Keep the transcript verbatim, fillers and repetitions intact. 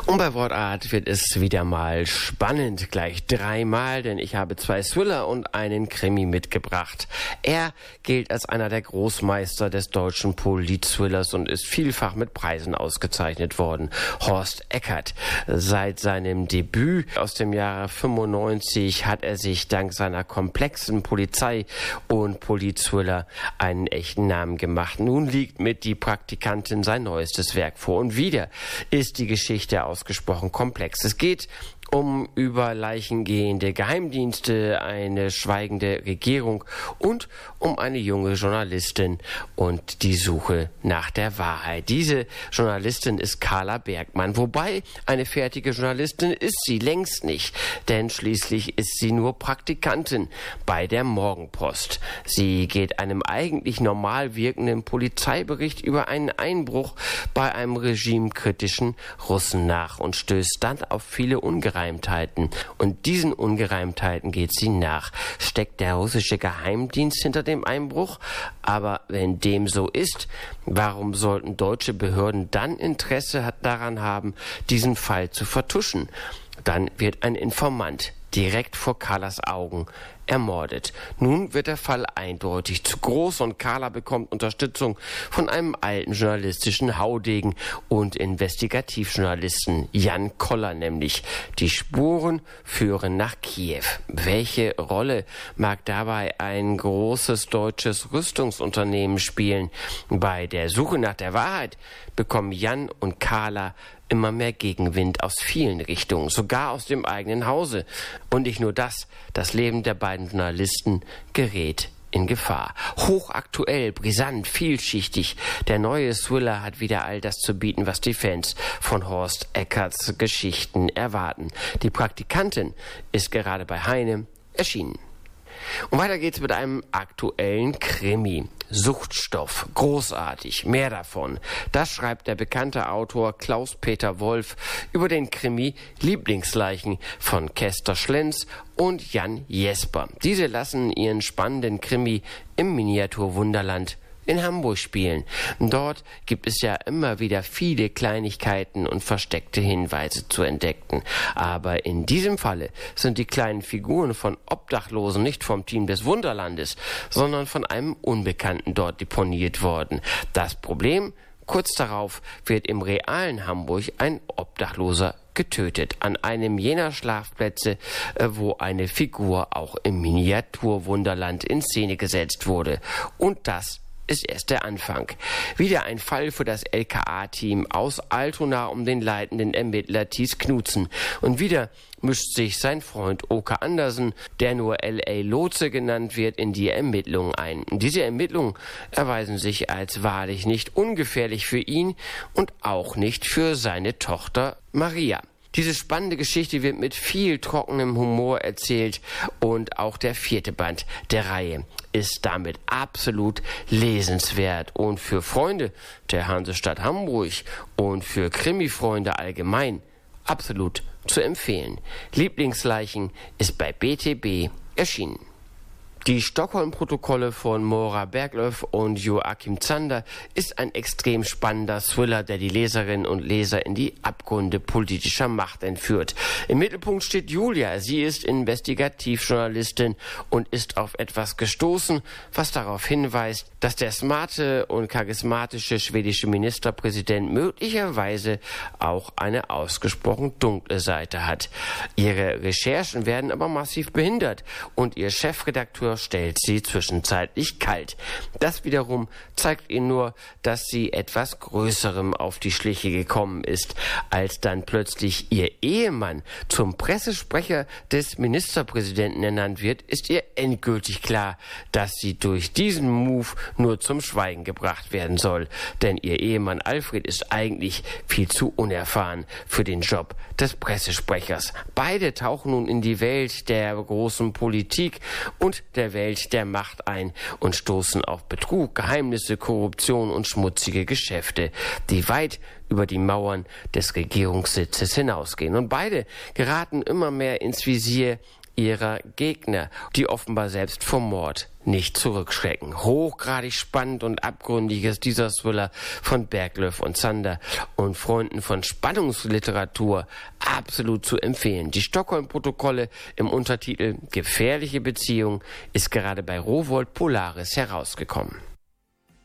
Und bei Wortart wird es wieder mal spannend, gleich dreimal, denn ich habe zwei Thriller und einen Krimi mitgebracht. Er gilt als einer der Großmeister des deutschen Polit-Thrillers und ist vielfach mit Preisen ausgezeichnet worden. Horst Eckert. Seit seinem Debüt aus dem Jahre fünfundneunzig hat er sich dank seiner komplexen Polizei- und Polit-Thriller einen echten Namen gemacht. Nun liegt mit Die Praktikantin sein neuestes Werk vor und wieder ist die Geschichte ausgesprochen komplex. Es geht um über Leichen gehende Geheimdienste, eine schweigende Regierung und um eine junge Journalistin und die Suche nach der Wahrheit. Diese Journalistin ist Carla Bergmann, wobei eine fertige Journalistin ist sie längst nicht, denn schließlich ist sie nur Praktikantin bei der Morgenpost. Sie geht einem eigentlich normal wirkenden Polizeibericht über einen Einbruch bei einem regimekritischen Russen nach und stößt dann auf viele Ungereimtheiten. Und diesen Ungereimtheiten geht sie nach. Steckt der russische Geheimdienst hinter dem Einbruch? Aber wenn dem so ist, warum sollten deutsche Behörden dann Interesse daran haben, diesen Fall zu vertuschen? Dann wird ein Informant direkt vor Carlas Augen ermordet. Nun wird der Fall eindeutig zu groß und Carla bekommt Unterstützung von einem alten journalistischen Haudegen und Investigativjournalisten, Jan Koller nämlich. Die Spuren führen nach Kiew. Welche Rolle mag dabei ein großes deutsches Rüstungsunternehmen spielen? Bei der Suche nach der Wahrheit bekommen Jan und Carla immer mehr Gegenwind aus vielen Richtungen, sogar aus dem eigenen Hause. Und nicht nur das, das Leben der beiden Journalisten gerät in Gefahr. Hochaktuell, brisant, vielschichtig. Der neue Thriller hat wieder all das zu bieten, was die Fans von Horst Eckerts Geschichten erwarten. Die Praktikantin ist gerade bei Heine erschienen. Und weiter geht's mit einem aktuellen Krimi. Suchtstoff. Großartig. Mehr davon. Das schreibt der bekannte Autor Klaus-Peter Wolf über den Krimi Lieblingsleichen von Kester Schlenz und Jan Jesper. Diese lassen ihren spannenden Krimi im Miniaturwunderland in Hamburg spielen. Dort gibt es ja immer wieder viele Kleinigkeiten und versteckte Hinweise zu entdecken. Aber in diesem Falle sind die kleinen Figuren von Obdachlosen nicht vom Team des Wunderlandes, sondern von einem Unbekannten dort deponiert worden. Das Problem: kurz darauf wird im realen Hamburg ein Obdachloser getötet, an einem jener Schlafplätze, wo eine Figur auch im Miniaturwunderland in Szene gesetzt wurde. Und das ist erst der Anfang. Wieder ein Fall für das L K A-Team aus Altona um den leitenden Ermittler Thies Knutzen. Und wieder mischt sich sein Freund Oke Andersen, der nur L A Lotse genannt wird, in die Ermittlungen ein. Diese Ermittlungen erweisen sich als wahrlich nicht ungefährlich für ihn und auch nicht für seine Tochter Maria. Diese spannende Geschichte wird mit viel trockenem Humor erzählt und auch der vierte Band der Reihe ist damit absolut lesenswert und für Freunde der Hansestadt Hamburg und für Krimi-Freunde allgemein absolut zu empfehlen. Lieblingsleichen ist bei B T B erschienen. Die Stockholm-Protokolle von Maura Berglöf und Joachim Zander ist ein extrem spannender Thriller, der die Leserinnen und Leser in die Abgründe politischer Macht entführt. Im Mittelpunkt steht Julia. Sie ist Investigativjournalistin und ist auf etwas gestoßen, was darauf hinweist, dass der smarte und charismatische schwedische Ministerpräsident möglicherweise auch eine ausgesprochen dunkle Seite hat. Ihre Recherchen werden aber massiv behindert und ihr Chefredakteur stellt sie zwischenzeitlich kalt. Das wiederum zeigt ihr nur, dass sie etwas Größerem auf die Schliche gekommen ist. Als dann plötzlich ihr Ehemann zum Pressesprecher des Ministerpräsidenten ernannt wird, ist ihr endgültig klar, dass sie durch diesen Move nur zum Schweigen gebracht werden soll. Denn ihr Ehemann Alfred ist eigentlich viel zu unerfahren für den Job des Pressesprechers. Beide tauchen nun in die Welt der großen Politik und der Welt der Macht ein und stoßen auf Betrug, Geheimnisse, Korruption und schmutzige Geschäfte, die weit über die Mauern des Regierungssitzes hinausgehen. Und beide geraten immer mehr ins Visier ihrer Gegner, die offenbar selbst vor Mord nicht zurückschrecken. Hochgradig spannend und abgründig ist dieser Thriller von Berglöf und Zander und Freunden von Spannungsliteratur absolut zu empfehlen. Die Stockholm-Protokolle im Untertitel Gefährliche Beziehung ist gerade bei Rowohlt Polaris herausgekommen.